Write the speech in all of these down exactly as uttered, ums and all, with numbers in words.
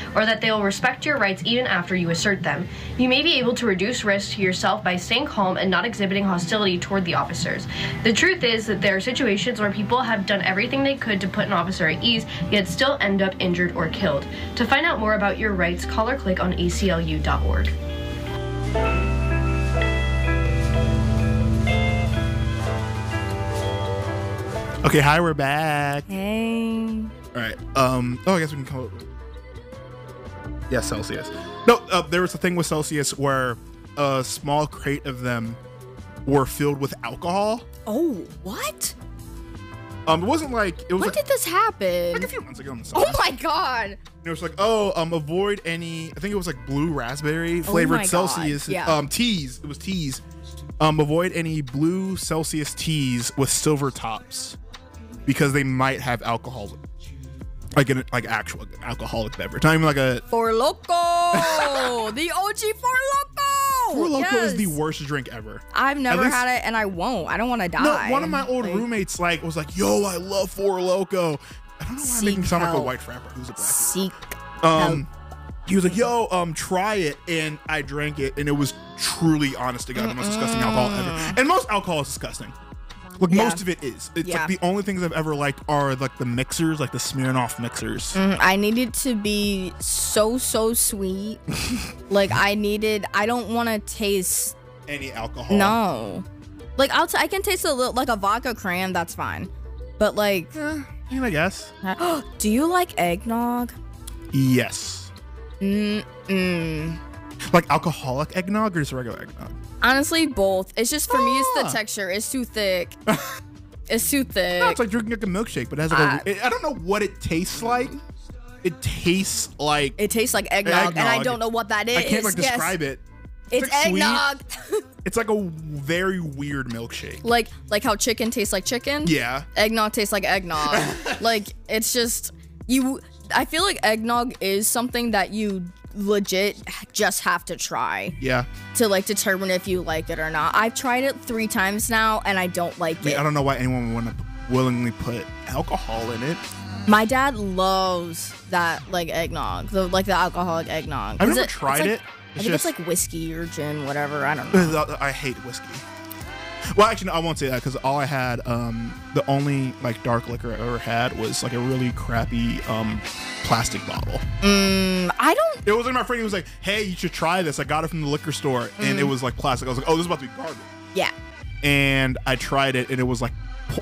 or that they will respect your rights even after you assert them. You may be able to reduce risk to yourself by staying calm and not exhibiting hostility toward the officers. The truth is that there are situations where people have done everything they could to put an officer at ease, yet still end up injured or killed. To find out more about your rights, call or click on A C L U dot org. Okay, hi, we're back. Hey. All right. Um. Oh, I guess we can call it. Yeah, Celsius. No, uh, there was a thing with Celsius where a small crate of them were filled with alcohol. Oh, what? Um, it wasn't like it was. When like, did this happen? like a few months ago. In the Oh summer. my god. And it was like, oh, um, avoid any. I think it was like blue raspberry flavored my God, Celsius. yeah. Um, teas. It was teas. Um, avoid any blue Celsius teas with silver tops because they might have alcohol, like an like actual alcoholic beverage. Not even like a. Four Loko. The O G Four Loko. Four Loko yes. is the worst drink ever. I've never least- had it, and I won't. I don't want to No, die. one of my old Like, roommates like was like, "Yo, I love Four Loko." I don't know why I'm making me Seek sound like a help. white frapper who's a black. Seek. Um, he was like, "Yo, um, try it," and I drank it, and it was truly, honest to God, the most disgusting alcohol ever. And most alcohol is disgusting. Like Yeah. most of it is. It's Yeah. like the only things I've ever liked are like the mixers, like the Smirnoff mixers. Mm, I need it to be so so sweet. Like I needed. I don't want to taste. Any alcohol? No. Like I'll. T- I can taste a little like a vodka cran. That's fine. But like, Eh, I mean, I guess. do you like eggnog? Yes. Mm mm. Like alcoholic eggnog or just regular eggnog? Honestly, both. It's just for me, it's Ah. the texture. It's too thick. It's too thick. No, it's like drinking like a milkshake, but it has like Uh, a, it, I don't know what it tastes like. It tastes like It tastes like eggnog, and I Eggnog. don't know what that is. I can't like Yes. describe it. It's like sweet. eggnog. It's like a very weird milkshake. like like how chicken tastes like chicken. Yeah. Eggnog tastes like eggnog. Like it's just you. I feel like eggnog is something that you legit just have to try Yeah. to like determine if you like it or not. I've tried it three times now, and I don't like I, mean, it. I don't know why anyone would want to willingly put alcohol in it. My dad loves that like eggnog, the like the alcoholic eggnog. I've Is never it- tried it's like- it. I It's think just- it's like whiskey or gin, whatever. I don't know. I hate whiskey. Well, actually, no, I won't say that because all I had, um, the only like dark liquor I ever had was like a really crappy um, plastic bottle. Mm, I don't. It was like my friend. He was like, "Hey, you should try this. I got it from the liquor store, and it was like plastic." I was like, "Oh, this is about to be garbage." Yeah. And I tried it, and it was like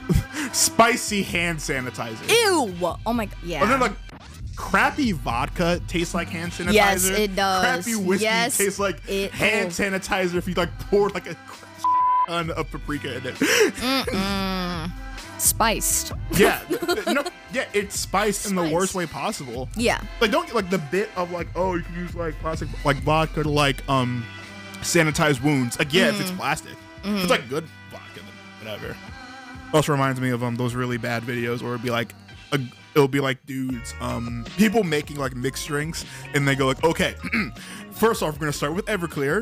spicy hand sanitizer. Ew. Oh my. Yeah. And then like crappy vodka tastes like hand sanitizer. Yes, it does. Crappy whiskey Yes, tastes like it- hand oh. sanitizer if you like pour like a ton of paprika in it. Mm-mm. Spiced. Yeah, no, yeah, it's spiced in the Spice. worst way possible. Yeah. Like don't get like the bit of like, oh, you can use like plastic like vodka to like um sanitize wounds. Like yeah, if it's plastic, if it's like good vodka, then whatever. Also reminds me of um those really bad videos where it'd be like a, it'll be like dudes um people making like mixed drinks and they go like, okay, first off we're gonna start with Everclear,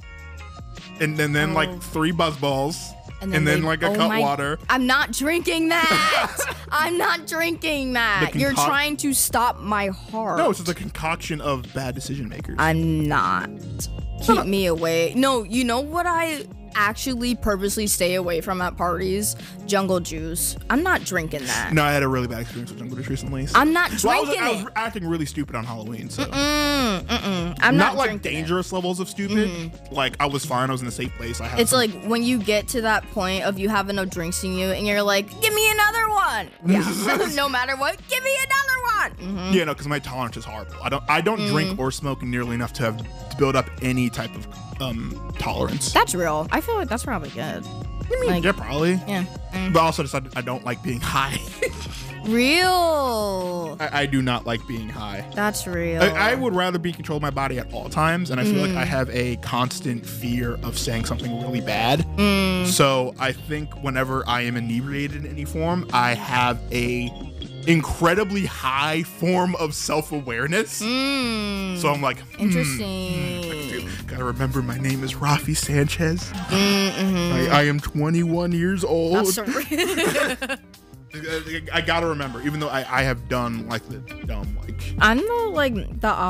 and then then Oh. like three buzz balls. And then, they- like a oh cut my- water. I'm not drinking that. I'm not drinking that. The You're concoct- trying to stop my heart. No, it's just a concoction of bad decision makers. I'm not. Keep me away. No, you know what I actually purposely stay away from at parties? Jungle juice. I'm not drinking that. No, I had a really bad experience with Jungle Juice recently. so- I'm not Well, I was, drinking I was it. acting really stupid on Halloween, so Mm, mm-mm. I'm not, not, like drinking it. dangerous levels of stupid. Like I was fine. I was in a safe place. I had. It's some- like when you get to that point of you having no drinks in you and you're like, give me another one. Yeah. No matter what, give me another one. Mhm. yeah, no, because my tolerance is horrible. I don't. I don't Mm. drink or smoke nearly enough to have to build up any type of um tolerance. That's real. I feel like that's probably good. I mean, like- yeah, probably. Yeah. Mm. But also, just I, I don't like being high. Real. I, I do not like being high. That's real. I, I would rather be in control of my body at all times, and I feel Mm. like I have a constant fear of saying something really bad. Mm. So I think whenever I am inebriated in any form, I have a incredibly high form of self-awareness. Mm. So I'm like, hmm, Interesting. gotta remember my name is Rafi Sanchez. Mm-hmm. I, I am twenty-one years old. That's so real. I, I gotta remember, even though I, I have done like the dumb like I'm the like the